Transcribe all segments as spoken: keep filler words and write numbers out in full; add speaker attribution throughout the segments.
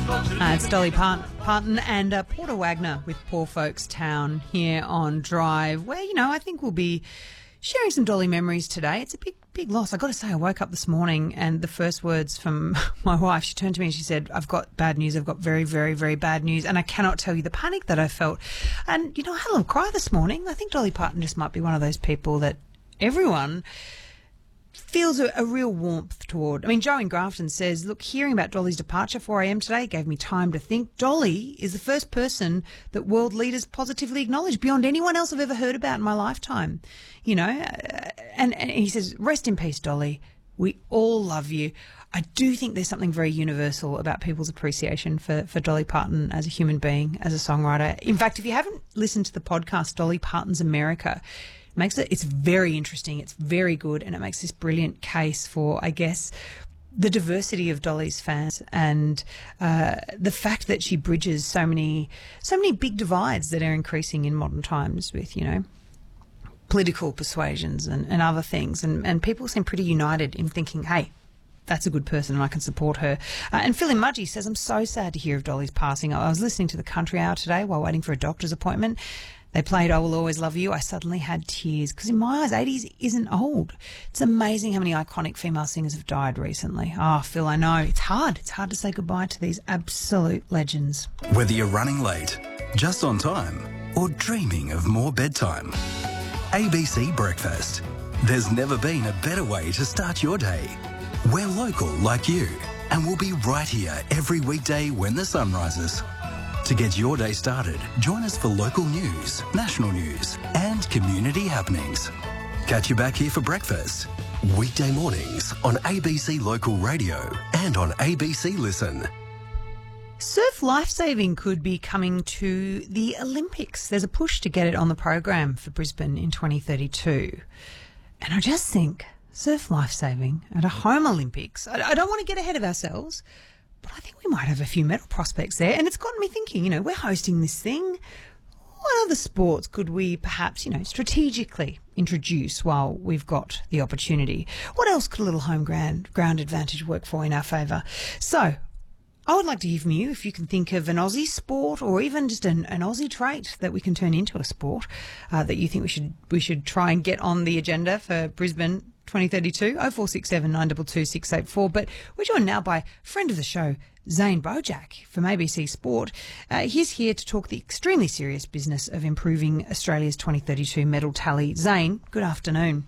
Speaker 1: Uh, it's Dolly Part- Parton and uh, Porter Wagner with Poor Folks Town here on Drive, where, you know, I think we'll be sharing some Dolly memories today. It's a big, big loss. I got to say, I woke up this morning and the first words from my wife, she turned to me and she said, I've got bad news. I've got very, very, very bad news. And I cannot tell you the panic that I felt. And, you know, I had a little cry this morning. I think Dolly Parton just might be one of those people that everyone feels a, a real warmth toward. I mean, Joe in Grafton says, look, hearing about Dolly's departure four a m today gave me time to think. Dolly is the first person that world leaders positively acknowledge beyond anyone else I've ever heard about in my lifetime. You know, uh, and, and he says, rest in peace, Dolly. We all love you. I do think there's something very universal about people's appreciation for, for Dolly Parton as a human being, as a songwriter. In fact, if you haven't listened to the podcast, Dolly Parton's America, makes it, it's very interesting, it's very good, and it makes this brilliant case for, I guess, the diversity of Dolly's fans and uh, the fact that she bridges so many, so many big divides that are increasing in modern times with, you know, political persuasions and, and other things, and, and people seem pretty united in thinking, hey, that's a good person and I can support her. Uh, and Phil in Mudgee says, I'm so sad to hear of Dolly's passing. I was listening to the Country Hour today while waiting for a doctor's appointment. They played I Will Always Love You. I suddenly had tears because in my eyes, eighties isn't old. It's amazing how many iconic female singers have died recently. Oh, Phil, I know. It's hard. It's hard to say goodbye to these absolute legends.
Speaker 2: Whether you're running late, just on time, or dreaming of more bedtime, A B C Breakfast. There's never been a better way to start your day. We're local like you, and we'll be right here every weekday when the sun rises. To get your day started, join us for local news, national news, and community happenings. Catch you back here for breakfast. Weekday mornings on A B C Local Radio and on A B C Listen.
Speaker 1: Surf lifesaving could be coming to the Olympics. There's a push to get it on the program for Brisbane in twenty thirty-two. And I just think surf lifesaving at a home Olympics, I, I don't want to get ahead of ourselves, but I think we might have a few medal prospects there. And it's gotten me thinking, you know, we're hosting this thing. What other sports could we perhaps, you know, strategically introduce while we've got the opportunity? What else could a little home ground, ground advantage work for in our favour? So I would like to hear from you if you can think of an Aussie sport or even just an, an Aussie trait that we can turn into a sport uh, that you think we should we should try and get on the agenda for Brisbane twenty thirty-two, oh four six seven, nine two two, six eight four. But we're joined now by friend of the show, Zane Bojack from A B C Sport. Uh, he's here to talk the extremely serious business of improving Australia's twenty thirty-two medal tally. Zane, good afternoon.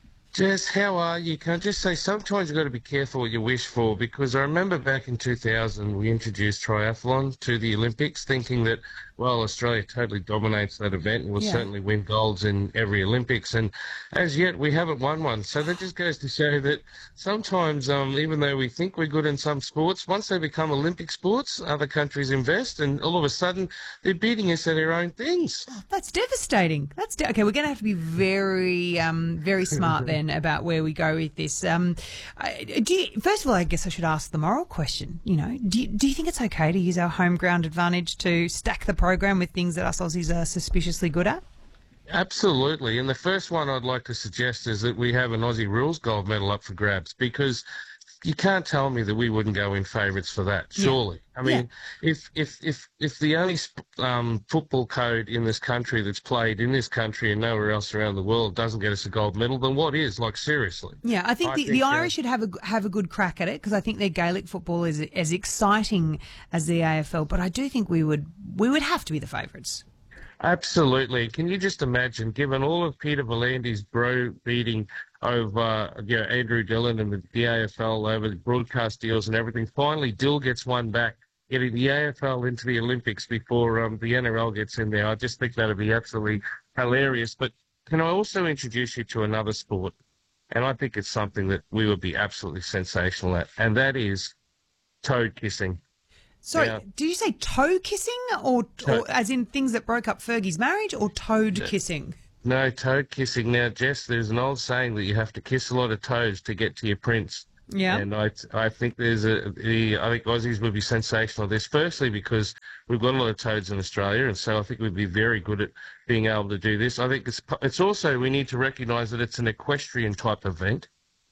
Speaker 3: Jess, how are you? Can I just say sometimes you've got to be careful what you wish for, because I remember back in two thousand we introduced triathlon to the Olympics thinking that, well, Australia totally dominates that event and will
Speaker 1: Yeah.
Speaker 3: certainly win golds in every Olympics, and as yet we haven't won one. So that just goes to show that sometimes, um, even though we think we're good in some sports, once they become Olympic sports, other countries invest and all of a sudden they're beating us at their own things.
Speaker 1: That's devastating. That's de- okay. We're going to have to be very, um, very smart then about where we go with this. Um, I- do you, first of all, I guess I should ask the moral question. You know, do you, do you think it's okay to use our home ground advantage to stack the program with things that us Aussies are suspiciously good at?
Speaker 3: Absolutely. And the first one I'd like to suggest is that we have an Aussie rules gold medal up for grabs, because you can't tell me that we wouldn't go in favourites for that, surely.
Speaker 1: Yeah.
Speaker 3: I mean, yeah. if, if if if the only um, football code in this country that's played in this country and nowhere else around the world doesn't get us a gold medal, then what is? Like, seriously.
Speaker 1: Yeah, I think
Speaker 3: I
Speaker 1: the,
Speaker 3: think,
Speaker 1: the
Speaker 3: uh,
Speaker 1: Irish should have a, have a good crack at it, because I think their Gaelic football is as exciting as the A F L, but I do think we would we would have to be the favourites.
Speaker 3: Absolutely. Can you just imagine, given all of Peter Volandi's bro beating over you know, Andrew Dillon and the, the A F L over the broadcast deals and everything, finally Dill gets one back, getting the A F L into the Olympics before um, the N R L gets in there. I just think that would be absolutely hilarious. But can I also introduce you to another sport? And I think it's something that we would be absolutely sensational at, and that is toad kissing.
Speaker 1: Sorry,
Speaker 3: Yeah.
Speaker 1: did you say toe kissing, or,
Speaker 3: Toe-
Speaker 1: or as in things that broke up Fergie's marriage, or toad kissing?
Speaker 3: No, toad kissing. Now, Jess, there's an old saying that you have to kiss a lot of toads to get to your prince.
Speaker 1: Yeah.
Speaker 3: And I, I think there's a, the, I think Aussies would be sensational at this. Firstly, because we've got a lot of toads in Australia, and so I think we'd be very good at being able to do this. I think it's, it's also, we need to recognise that it's an equestrian type event.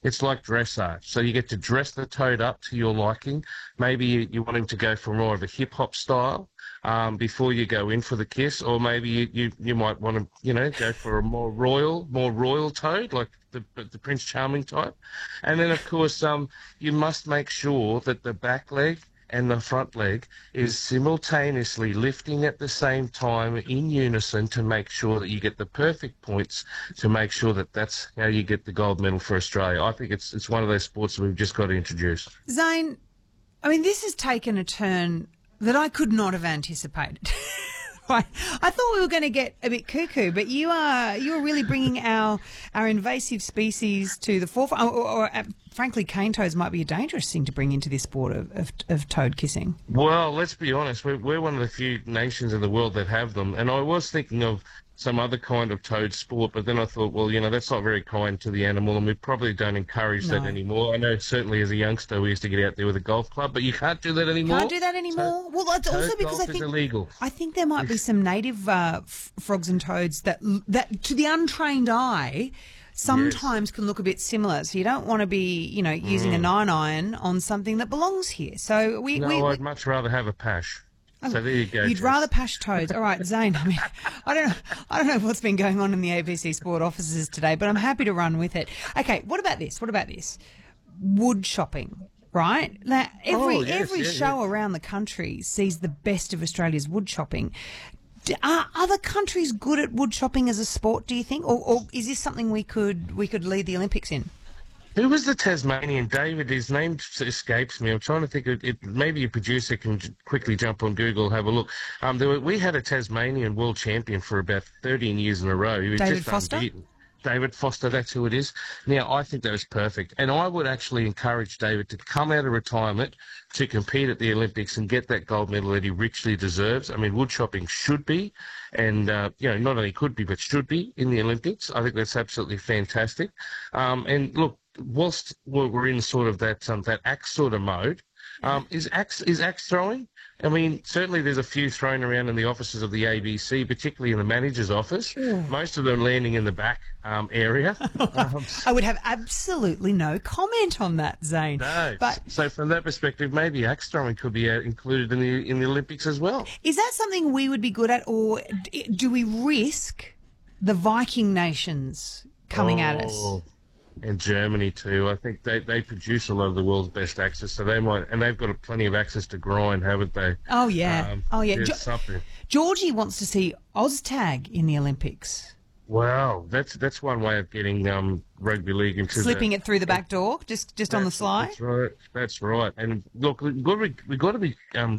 Speaker 3: It's like dressage. So you get to dress the toad up to your liking. Maybe you, you want him to go for more of a hip-hop style um, before you go in for the kiss, or maybe you, you, you might want to, you know, go for a more royal, more royal toad, like the, the Prince Charming type. And then, of course, um, you must make sure that the back leg and the front leg is simultaneously lifting at the same time in unison to make sure that you get the perfect points to make sure that that's how you get the gold medal for Australia. I think it's it's one of those sports that we've just got to introduce.
Speaker 1: Zane, I mean, this has taken a turn that I could not have anticipated. I, I thought we were going to get a bit cuckoo, but you are you are really bringing our our invasive species to the forefront. Or, or, or uh, frankly, cane toads might be a dangerous thing to bring into this sport of, of, of toad kissing.
Speaker 3: Well, let's be honest. We're, we're one of the few nations in the world that have them, and I was thinking of some other kind of toad sport, but then I thought, well, you know, that's not very kind to the animal, and we probably don't encourage
Speaker 1: No.
Speaker 3: that anymore. I know certainly as a youngster we used to get out there with a golf club, but you can't do that anymore.
Speaker 1: Can't do that anymore. Well, it's also
Speaker 3: Toad
Speaker 1: because
Speaker 3: golf
Speaker 1: I think
Speaker 3: is illegal.
Speaker 1: I think there might be some native uh, f- frogs and toads that that to the untrained eye sometimes can look a bit similar. So you don't want to be, you know, using a nine iron on something that belongs here. So we,
Speaker 3: No,
Speaker 1: we,
Speaker 3: I'd
Speaker 1: we
Speaker 3: much rather have a pash. So there you go.
Speaker 1: You'd
Speaker 3: Jess.
Speaker 1: rather pash toads. All right, Zane, I mean, I don't know, I don't know what's been going on in the A B C Sport offices today, but I'm happy to run with it. Okay, what about this? What about this? Wood shopping, right? Now, every
Speaker 3: Oh, yes,
Speaker 1: every
Speaker 3: yeah,
Speaker 1: show
Speaker 3: yeah.
Speaker 1: around the country sees the best of Australia's wood shopping. D- Are other countries good at wood shopping as a sport, do you think? Or, or is this something we could we could lead the Olympics in?
Speaker 3: Who was the Tasmanian? David, his name escapes me. I'm trying to think of it. Maybe a producer can j- quickly jump on Google, have a look. Um, there were, we had a Tasmanian world champion for about thirteen years in a row. He was
Speaker 1: David
Speaker 3: just
Speaker 1: Foster?
Speaker 3: unbeaten. David Foster, that's who it is. Now, I think that was perfect. And I would actually encourage David to come out of retirement to compete at the Olympics and get that gold medal that he richly deserves. I mean, wood shopping should be, and, uh, you know, not only could be, but should be in the Olympics. I think that's absolutely fantastic. Um, and look, whilst we're we're in sort of that um, that axe sort of mode, um, is axe is axe throwing? I mean, certainly there's a few thrown around in the offices of the A B C, particularly in the manager's office. Most of them landing in the back um, area. um,
Speaker 1: I would have absolutely no comment on that, Zane.
Speaker 3: no.
Speaker 1: But
Speaker 3: So from that perspective, maybe axe throwing could be uh, included in the in the Olympics as well.
Speaker 1: is that something we would be good at, or d- do we risk the Viking nations coming at us?
Speaker 3: Oh, and Germany too. I think they, they produce a lot of the world's best axes, so they might, and they've got plenty of axes to grind, haven't they?
Speaker 1: Oh, yeah.
Speaker 3: Um,
Speaker 1: oh, yeah.
Speaker 3: there's
Speaker 1: Jo-
Speaker 3: something.
Speaker 1: Georgie wants to see OzTag in the Olympics.
Speaker 3: Wow, that's that's one way of getting um, rugby league into
Speaker 1: Slipping
Speaker 3: the,
Speaker 1: it through the back door, just just on the
Speaker 3: That's-
Speaker 1: sly.
Speaker 3: That's right. That's right. And look, we've got to, we've got to be. Um,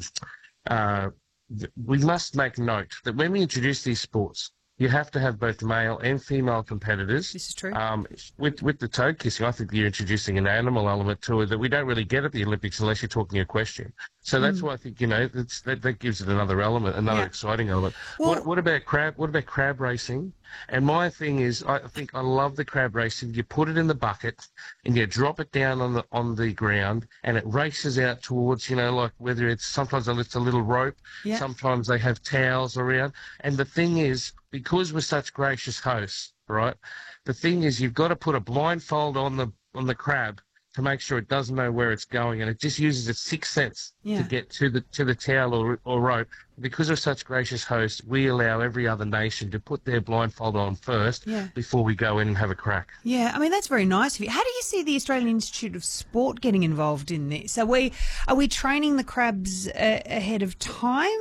Speaker 3: uh, th- we must make note that when we introduce these sports, you have to have both male and female competitors.
Speaker 1: This is true.
Speaker 3: Um, with with the toad kissing, I think you're introducing an animal element to it that we don't really get at the Olympics unless you're talking equestrian. So that's why I think, you know, that's, that that gives it another element, another
Speaker 1: Mm. Yeah.
Speaker 3: exciting element.
Speaker 1: Well-
Speaker 3: what what about crab? What about crab racing? And my thing is, I think I love the crab racing. You put it in the bucket and you drop it down on the on the ground, and it races out towards, you know, like whether it's sometimes it's a little rope,
Speaker 1: Yeah.
Speaker 3: sometimes they have towels around. And the thing is, because we're such gracious hosts, right? The thing is, you've got to put a blindfold on the on the crab to make sure it doesn't know where it's going, and it just uses its sixth sense
Speaker 1: Yeah.
Speaker 3: to get to the to the towel or, or rope. Because we're such gracious hosts, we allow every other nation to put their blindfold on first
Speaker 1: Yeah.
Speaker 3: before we go in and have a crack.
Speaker 1: Yeah, I mean that's very nice of you. How do you see the Australian Institute of Sport getting involved in this? Are we are we training the crabs uh, ahead of time,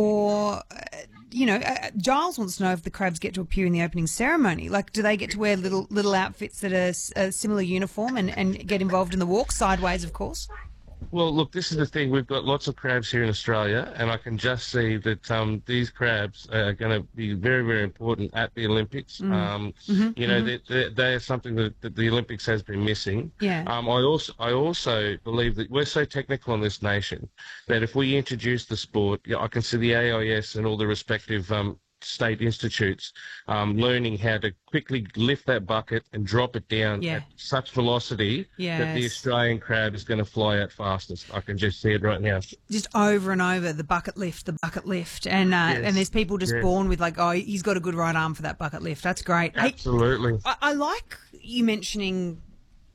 Speaker 1: or uh, you know, uh, Giles wants to know if the crabs get to appear in the opening ceremony. Like, do they get to wear little little outfits that are s- a similar uniform and, and get involved in the walk sideways, of course?
Speaker 3: Well, look, this is the thing. We've got lots of crabs here in Australia, and I can just see that um, these crabs are going to be very, very important at the Olympics. Um, you know, they, they, they are something that, that the Olympics has been missing.
Speaker 1: Yeah.
Speaker 3: Um, I also, I also believe that we're so technical in this nation that if we introduce the sport, yeah, I can see the A I S and all the respective um, state institutes um, learning how to quickly lift that bucket and drop it down
Speaker 1: Yeah.
Speaker 3: at such velocity that the
Speaker 1: Yes.
Speaker 3: Australian crab is going to fly out fastest. I can just see it right now.
Speaker 1: Just over and over, the bucket lift, the bucket lift, and uh,
Speaker 3: Yes.
Speaker 1: and there's people just
Speaker 3: Yes.
Speaker 1: born with like, oh, he's got a good right arm for that bucket lift. That's great. Hey,
Speaker 3: Absolutely.
Speaker 1: I, I like you mentioning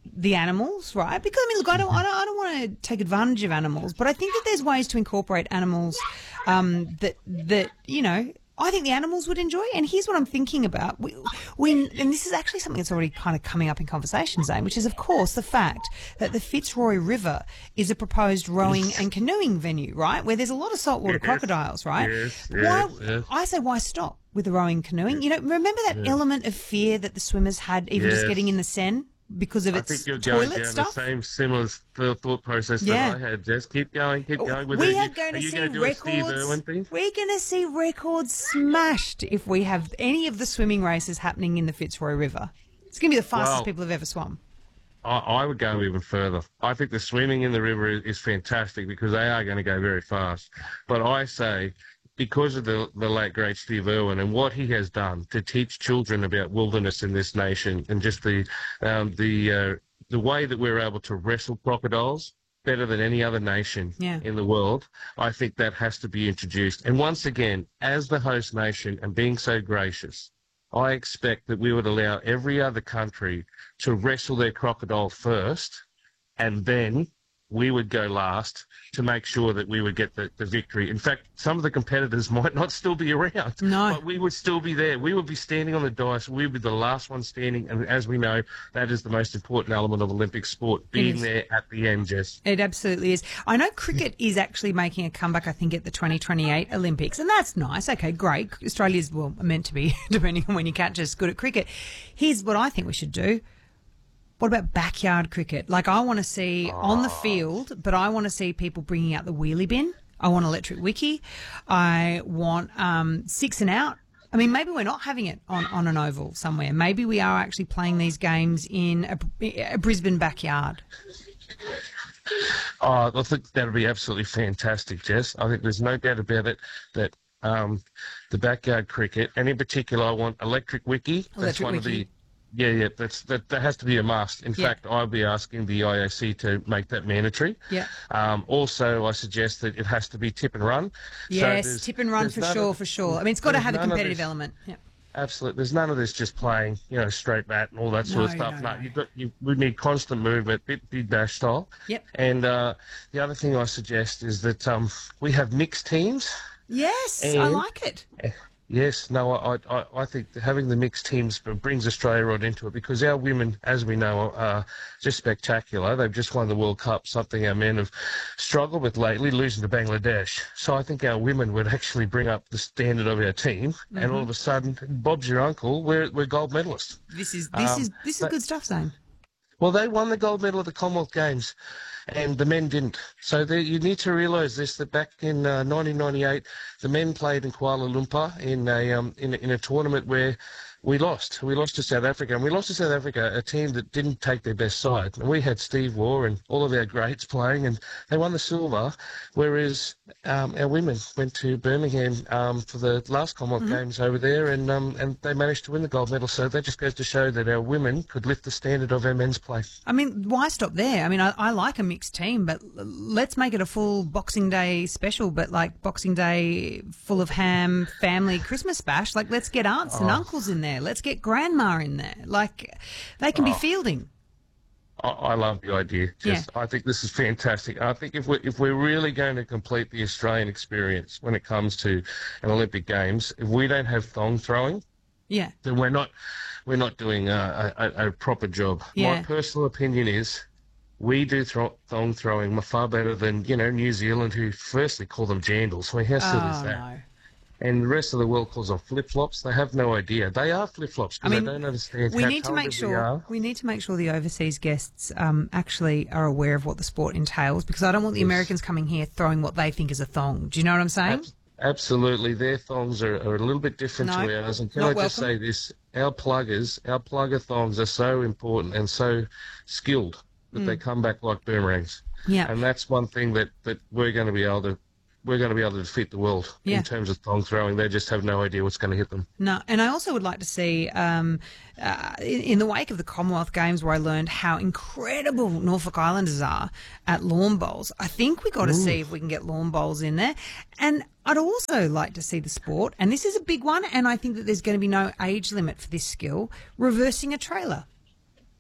Speaker 1: the animals, right? Because I mean, look, I don't, I don't, I don't want to take advantage of animals, but I think that there's ways to incorporate animals um, that that you know. I think the animals would enjoy. And here's what I'm thinking about. We, we, and this is actually something that's already kind of coming up in conversation, Zane, which is, of course, the fact that the Fitzroy River is a proposed rowing and canoeing venue, right, where there's a lot of saltwater
Speaker 3: Yes.
Speaker 1: crocodiles, right?
Speaker 3: Yes,
Speaker 1: why,
Speaker 3: yes, yes.
Speaker 1: I say why stop with the rowing and canoeing? You know, remember that element of fear that the swimmers had even just
Speaker 3: Yes.
Speaker 1: getting in the Seine because of
Speaker 3: I
Speaker 1: its
Speaker 3: think you're going
Speaker 1: toilet
Speaker 3: down
Speaker 1: stuff?
Speaker 3: the same similar th- thought process
Speaker 1: Yeah.
Speaker 3: that I had. Just keep going, keep going with
Speaker 1: we
Speaker 3: it.
Speaker 1: are
Speaker 3: You-
Speaker 1: going to
Speaker 3: are you
Speaker 1: see
Speaker 3: going to do a Steve
Speaker 1: records.
Speaker 3: Irwin thing?
Speaker 1: We're going to see records smashed if we have any of the swimming races happening in the Fitzroy River. It's going to be the fastest
Speaker 3: Well,
Speaker 1: people have ever swum.
Speaker 3: I, I would go even further. I think the swimming in the river is, is fantastic because they are going to go very fast. But I say, because of the, the late great Steve Irwin and what he has done to teach children about wilderness in this nation and just the um, the uh, the way that we're able to wrestle crocodiles better than any other nation
Speaker 1: Yeah.
Speaker 3: in the world, I think that has to be introduced. And once again, as the host nation and being so gracious, I expect that we would allow every other country to wrestle their crocodile first, and then we would go last to make sure that we would get the, the victory. In fact, some of the competitors might not still be around,
Speaker 1: No.
Speaker 3: but we would still be there. We would be standing on the dice. We would be the last one standing. And as we know, that is the most important element of Olympic sport, being
Speaker 1: is.
Speaker 3: there at the end, Jess.
Speaker 1: It absolutely is. I know cricket is actually making a comeback, I think, at the twenty twenty-eight Olympics, and that's nice. Okay, great. Australia's, well, meant to be, depending on when you catch us, good at cricket. Here's what I think we should do. What about backyard cricket? Like, I want to see on the field, but I want to see people bringing out the wheelie bin. I want electric wicky. I want um, six and out. I mean, maybe we're not having it on, on an oval somewhere. Maybe we are actually playing these games in a, a Brisbane backyard.
Speaker 3: Oh, I think that would be absolutely fantastic, Jess. I think there's no doubt about it that um, the backyard cricket, and in particular, I want electric wicky. That's
Speaker 1: Electric
Speaker 3: one
Speaker 1: wicky.
Speaker 3: of the Yeah, yeah, that's that. That has to be a must. In
Speaker 1: Yeah.
Speaker 3: fact, I'll be asking the I O C to make that mandatory.
Speaker 1: Yeah.
Speaker 3: Um, also, I suggest that it has to be tip and run. So
Speaker 1: Yes,
Speaker 3: there's-
Speaker 1: tip and run
Speaker 3: there's
Speaker 1: for
Speaker 3: none
Speaker 1: sure,
Speaker 3: of-
Speaker 1: for sure. I mean, it's got to
Speaker 3: there's
Speaker 1: have a
Speaker 3: none of
Speaker 1: competitive
Speaker 3: this-
Speaker 1: element. Yeah.
Speaker 3: Absolutely. There's none of this just playing, you know, straight bat and all that sort of
Speaker 1: No,
Speaker 3: stuff.
Speaker 1: no,
Speaker 3: No,
Speaker 1: no.
Speaker 3: you've got you. We need constant movement, bit big bash style.
Speaker 1: Yep.
Speaker 3: And uh, the other thing I suggest is that um, we have mixed teams.
Speaker 1: Yes, I
Speaker 3: And-
Speaker 1: like it.
Speaker 3: Yes, no, I, I, I think that having the mixed teams brings Australia right into it because our women, as we know, are just spectacular. They've just won the World Cup, something our men have struggled with lately, losing to Bangladesh. So I think our women would actually bring up the standard of our team,
Speaker 1: Mm-hmm.
Speaker 3: and all of a sudden, Bob's your uncle, we're, we're gold medalists.
Speaker 1: This is this
Speaker 3: Um,
Speaker 1: is this is
Speaker 3: but-
Speaker 1: good stuff, Zane.
Speaker 3: Well, they won the gold medal at the Commonwealth Games, and the men didn't. So there, you need to realise this: that back in uh, nineteen ninety-eight, the men played in Kuala Lumpur in a um, in, a- in a tournament where we lost. We lost to South Africa, and we lost to South Africa, a team that didn't take their best side. And we had Steve Waugh and all of our greats playing, and they won the silver. Whereas um, our women went to Birmingham um, for the last Commonwealth Games over there, and um, and they managed to win the gold medal. So that just goes to show that our women could lift the standard of our men's play.
Speaker 1: I mean, why stop there? I mean, I, I like a mixed team, but l- let's make it a full Boxing Day special, but like Boxing Day full of ham, family Christmas bash. Like, let's get aunts and uncles in there. Let's get grandma in there. Like, they can be fielding.
Speaker 3: I, I love the idea. Just, I think this is fantastic. I think if we're, if we're really going to complete the Australian experience when it comes to an Olympic Games, if we don't have thong throwing,
Speaker 1: Yeah.
Speaker 3: then we're not we're not doing a, a, a proper job.
Speaker 1: Yeah.
Speaker 3: My personal opinion is we do thro- thong throwing far better than, you know, New Zealand, who firstly call them jandals. I mean, how silly is
Speaker 1: Oh,
Speaker 3: that?
Speaker 1: no.
Speaker 3: And the rest of the world calls them flip-flops. They have no idea. They are flip-flops
Speaker 1: I
Speaker 3: because
Speaker 1: mean,
Speaker 3: they don't understand
Speaker 1: we
Speaker 3: how
Speaker 1: need to make
Speaker 3: talented we
Speaker 1: sure
Speaker 3: are.
Speaker 1: we need to make sure the overseas guests um, actually are aware of what the sport entails, because I don't want the Americans coming here throwing what they think is a thong. Do you know what I'm saying?
Speaker 3: Abs- Absolutely. Their thongs are, are a little bit different
Speaker 1: No,
Speaker 3: to ours. And can
Speaker 1: not
Speaker 3: I just
Speaker 1: welcome.
Speaker 3: say this? Our pluggers, our plugger thongs are so important and so skilled that they come back like boomerangs.
Speaker 1: Mm. Yeah.
Speaker 3: And that's one thing that, that we're going to be able to we're going to be able to defeat the world
Speaker 1: Yeah.
Speaker 3: in terms of thong throwing. They just have no idea what's going to hit them.
Speaker 1: No, and I also would like to see, um, uh, in, in the wake of the Commonwealth Games, where I learned how incredible Norfolk Islanders are at lawn bowls, I think we got to see if we can get lawn bowls in there. And I'd also like to see the sport, and this is a big one, and I think that there's going to be no age limit for this skill, reversing a trailer.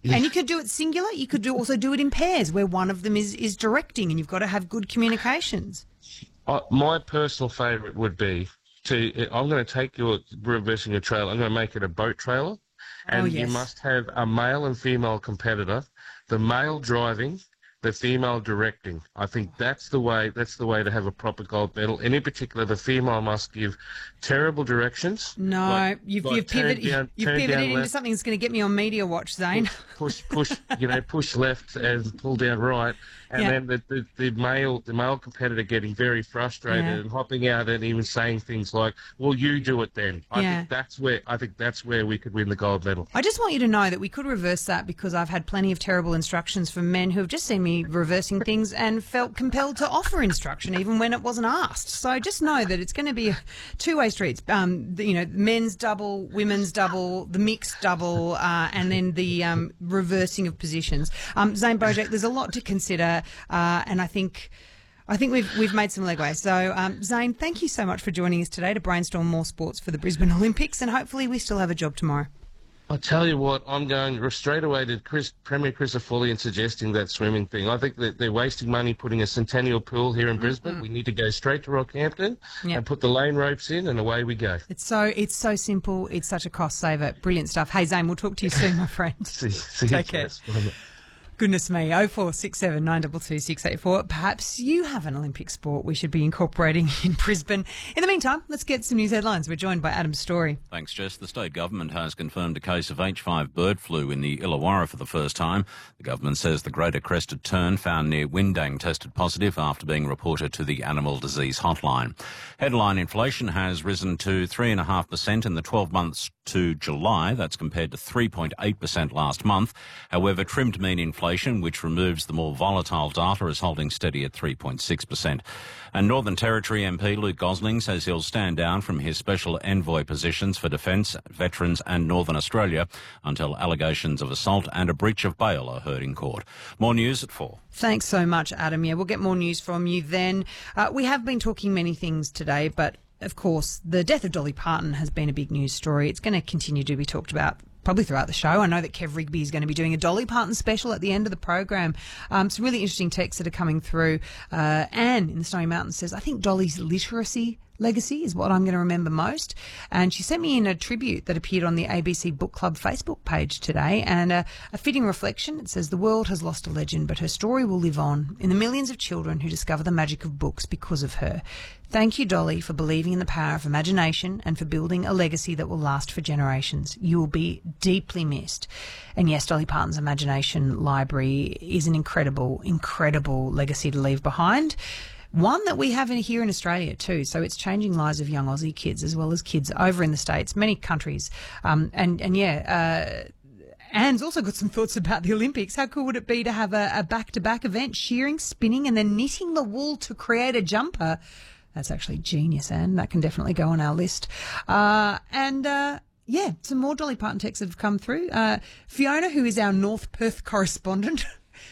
Speaker 1: And you could do it singular. You could do also do it in pairs, where one of them is, is directing, and you've got to have good communications.
Speaker 3: Uh, my personal favourite would be to. I'm going to take your reversing your trailer. I'm going to make it a boat trailer, and
Speaker 1: Oh, yes.
Speaker 3: you must have a male and female competitor. The male driving, the female directing. I think that's the way. That's the way to have a proper gold medal. And in particular, the female must give terrible directions.
Speaker 1: No,
Speaker 3: like-
Speaker 1: you've,
Speaker 3: like
Speaker 1: you've
Speaker 3: turn
Speaker 1: pivoted,
Speaker 3: down-
Speaker 1: you've
Speaker 3: turn
Speaker 1: pivoted
Speaker 3: down
Speaker 1: into
Speaker 3: left,
Speaker 1: something that's going to get me on Media Watch, Zane.
Speaker 3: push, push, you know, push left and pull down right, and
Speaker 1: Yeah.
Speaker 3: then the, the, the male the male competitor getting very frustrated
Speaker 1: Yeah.
Speaker 3: and hopping out and even saying things like, "Well, you do it then." I
Speaker 1: Yeah.
Speaker 3: think that's where I think that's where we could win the gold medal.
Speaker 1: I just want you to know that we could reverse that, because I've had plenty of terrible instructions from men who have just seen me reversing things and felt compelled to offer instruction even when it wasn't asked. So just know that it's going to be a two-way streets. Um, the, you know, men's double, women's double, the mixed double, uh, and then the um, reversing of positions. Um, Zane Bojack, there's a lot to consider, uh, and I think. I think we've we've made some legway. So, um, Zane, thank you so much for joining us today to brainstorm more sports for the Brisbane Olympics, and hopefully we still have a job tomorrow.
Speaker 3: I tell you what, I'm going straight away to Chris, Premier Chris Foley and suggesting that swimming thing. I think that they're wasting money putting a centennial pool here in Brisbane. We need to go straight to Rockhampton
Speaker 1: Yep.
Speaker 3: and put the lane ropes in, and away we go.
Speaker 1: It's so it's so simple. It's such a cost saver. Brilliant stuff. Hey, Zane, we'll talk to you soon, my friend.
Speaker 3: See, see
Speaker 1: Take
Speaker 3: you
Speaker 1: care.
Speaker 3: guys.
Speaker 1: Goodness me, oh four six seven nine two two six eight four. Perhaps you have an Olympic sport we should be incorporating in Brisbane. In the meantime, let's get some news headlines. We're joined by Adam Story.
Speaker 4: Thanks, Jess. The state government has confirmed a case of H five bird flu in the Illawarra for the first time. The government says the greater crested tern found near Windang tested positive after being reported to the Animal Disease Hotline. Headline inflation has risen to three point five percent in the twelve months to July. That's compared to three point eight percent last month. However, trimmed mean inflation, which removes the more volatile data, is holding steady at three point six percent. And Northern Territory M P Luke Gosling says he'll stand down from his special envoy positions for defence, veterans and Northern Australia until allegations of assault and a breach of bail are heard in court. More news at four.
Speaker 1: Thanks so much, Adam. Yeah, we'll get more news from you then. Uh, we have been talking many things today, but of course, the death of Dolly Parton has been a big news story. It's going to continue to be talked about probably throughout the show. I know that Kev Rigby is going to be doing a Dolly Parton special at the end of the program. Um, some really interesting texts that are coming through. Uh, Anne in the Snowy Mountains says, I think Dolly's literacy legacy is what I'm going to remember most. And she sent me in a tribute that appeared on the A B C Book Club Facebook page today, and a, a fitting reflection. It says, the world has lost a legend, but her story will live on in the millions of children who discover the magic of books because of her. Thank you, Dolly, for believing in the power of imagination and for building a legacy that will last for generations. You will be deeply missed. And yes, Dolly Parton's Imagination Library is an incredible, incredible legacy to leave behind. One that we have in here in Australia too. So it's changing lives of young Aussie kids as well as kids over in the States, many countries. Um, and, and yeah, uh, Anne's also got some thoughts about the Olympics. How cool would it be to have a, a back-to-back event, shearing, spinning, and then knitting the wool to create a jumper? That's actually genius, Anne. That can definitely go on our list. Uh, and, uh, yeah, some more Dolly Parton texts have come through. Uh, Fiona, who is our North Perth correspondent,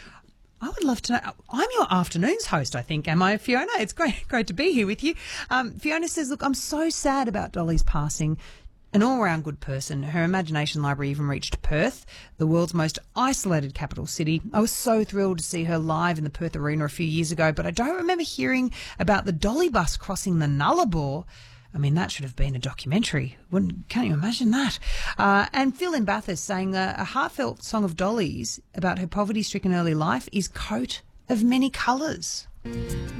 Speaker 1: I would love to know. I'm your afternoons host, I think. Am I, Fiona? It's great, great to be here with you. Um, Fiona says, look, I'm so sad about Dolly's passing. An all-round good person. Her Imagination Library even reached Perth, the world's most isolated capital city. I was so thrilled to see her live in the Perth Arena a few years ago, but I don't remember hearing about the Dolly bus crossing the Nullarbor. I mean, that should have been a documentary. Wouldn't, can't you imagine that? Uh, and Phil in Bathurst saying uh, a heartfelt song of Dolly's about her poverty-stricken early life is Coat of Many Colours.